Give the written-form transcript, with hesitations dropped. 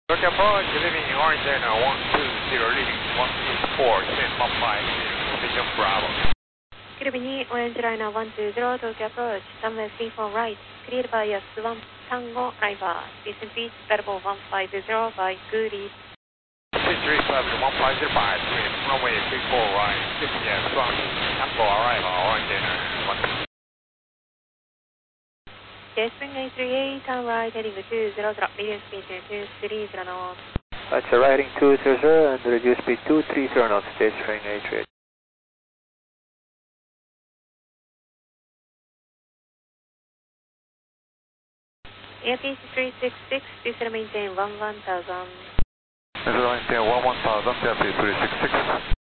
Look approach, leaving orange and 120, leaving 124, 10, 150, Vision Bravo. キルビにオレンジライナー120、東京アプローチ、runway 34 right, cleared by yes 135, descent speed variable 150 by good east. 637, 150 by 3, runway 34 right, 50 yes, 1 Tango arrival, orange and 1. Spring 838, turn right, heading 200, medium speed 230 knots. That's a riding 200 and reduce speed 230 knots, Spring 838. Airpiece 366, please maintain 11,000. Maintain 11,000, Airpiece 366.